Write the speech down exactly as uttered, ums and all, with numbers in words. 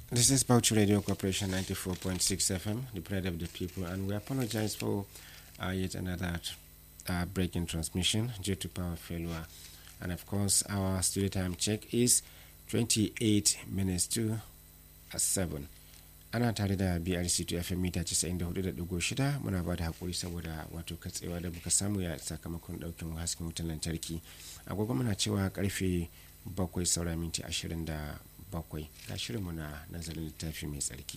This is Bauchi Radio Corporation ninety-four point six F M, the pride of the people, and we apologize for uh, yet another uh, break in transmission due to power failure. And of course, our studio time check is twenty-eight minutes to seven. Ana tare da B R C two F M mita casa'in da hudu da digo shida muna ba da haƙuri saboda wato katsewa da muka samu ya sakamakon ɗaukin hasken wutan lantarki. Agogo muna cewa karfe bakwai saura minti ashirin da bakwai ga shirinmu na nazarin littafi mai tsarki.